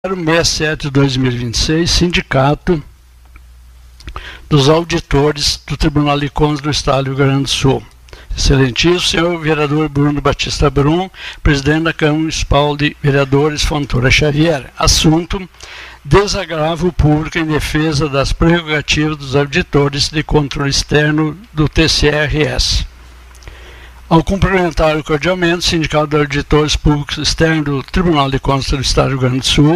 67 de 2026, Sindicato dos Auditores do Tribunal de Contas do Estado do Rio Grande do Sul. Excelentíssimo senhor vereador Bruno Batista Brum, presidente da Câmara Municipal de Vereadores Fontoura Xavier. Assunto: desagravo público em defesa das prerrogativas dos auditores de controle externo do TCRS. Ao cumprimentar cordialmente o Sindicato de Auditores Públicos Externos do Tribunal de Contas do Estado do Rio Grande do Sul,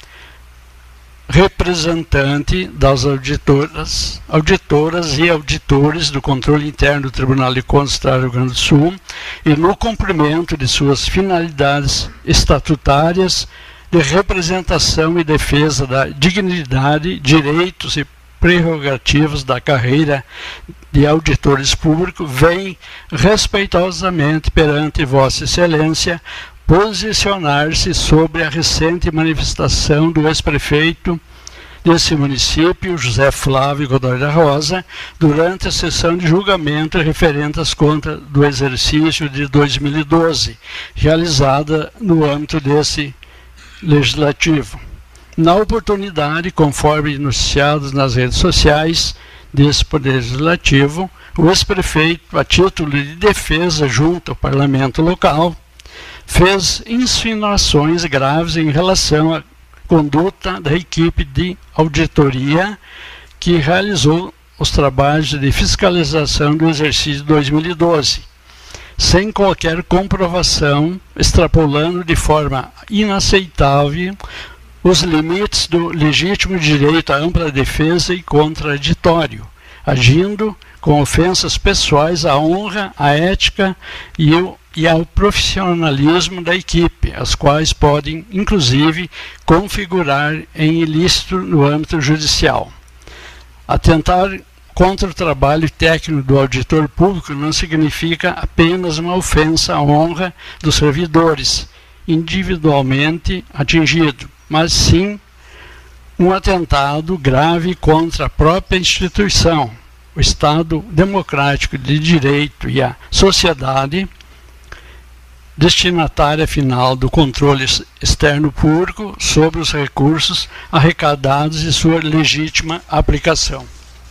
representante das auditoras e auditores do controle interno do Tribunal de Contas do Estado do Rio Grande do Sul, e no cumprimento de suas finalidades estatutárias de representação e defesa da dignidade, direitos e prerrogativas da carreira de auditores públicos, vem respeitosamente perante Vossa Excelência posicionar-se sobre a recente manifestação do ex-prefeito desse município, José Flávio Godoy da Rosa, durante a sessão de julgamento referente às contas do exercício de 2012, realizada no âmbito desse legislativo. Na oportunidade, conforme noticiados nas redes sociais desse Poder Legislativo, o ex-prefeito, a título de defesa junto ao Parlamento local, fez insinuações graves em relação à conduta da equipe de auditoria que realizou os trabalhos de fiscalização do exercício de 2012, sem qualquer comprovação, extrapolando de forma inaceitável os limites do legítimo direito à ampla defesa e contraditório, agindo com ofensas pessoais à honra, à ética e ao profissionalismo da equipe, as quais podem, inclusive, configurar em ilícito no âmbito judicial. Atentar contra o trabalho técnico do auditor público não significa apenas uma ofensa à honra dos servidores individualmente atingidos, mas sim um atentado grave contra a própria instituição, o Estado democrático de direito e a sociedade destinatária final do controle externo público sobre os recursos arrecadados e sua legítima aplicação.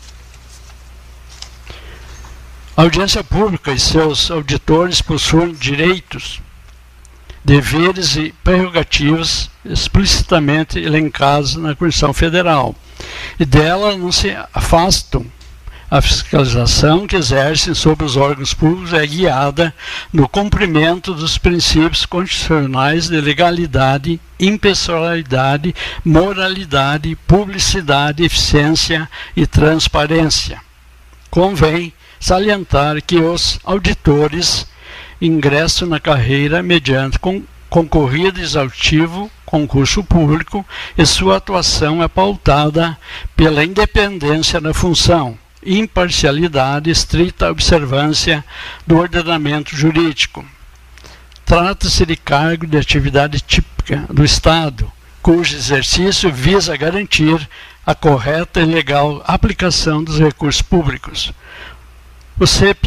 A audiência pública e seus auditores possuem direitos, deveres e prerrogativas explicitamente elencados na Constituição Federal, e dela não se afastam. A fiscalização que exercem sobre os órgãos públicos é guiada no cumprimento dos princípios constitucionais de legalidade, impessoalidade, moralidade, publicidade, eficiência e transparência. Convém salientar que os auditores ingressam na carreira mediante concorrido exaustivo, concurso público, e sua atuação é pautada pela independência da função, imparcialidade e estrita observância do ordenamento jurídico. Trata-se de cargo de atividade típica do Estado, cujo exercício visa garantir a correta e legal aplicação dos recursos públicos. O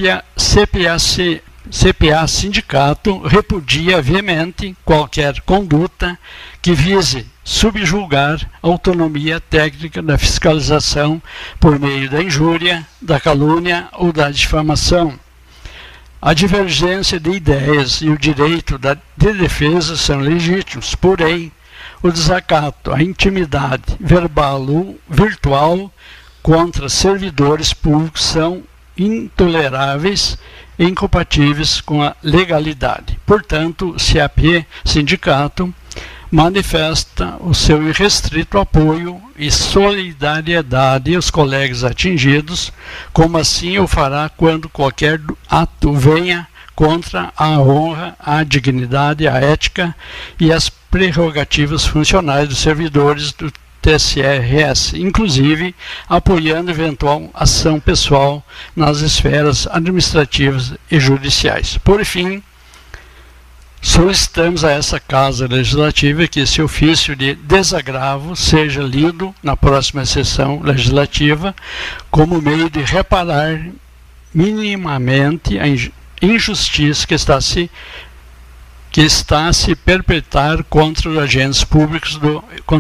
CPA Sindicato repudia veemente qualquer conduta que vise subjulgar a autonomia técnica da fiscalização por meio da injúria, da calúnia ou da difamação. A divergência de ideias e o direito de defesa são legítimos, porém, o desacato, a intimidade verbal ou virtual contra servidores públicos são intoleráveis e incompatíveis com a legalidade. Portanto, o CAP Sindicato manifesta o seu irrestrito apoio e solidariedade aos colegas atingidos, como assim o fará quando qualquer ato venha contra a honra, a dignidade, a ética e as prerrogativas funcionais dos servidores do TCRS, inclusive apoiando eventual ação pessoal nas esferas administrativas e judiciais. Por fim, solicitamos a essa Casa Legislativa que esse ofício de desagravo seja lido na próxima sessão legislativa como meio de reparar minimamente a injustiça que está se que está a se perpetrar contra os agentes públicos do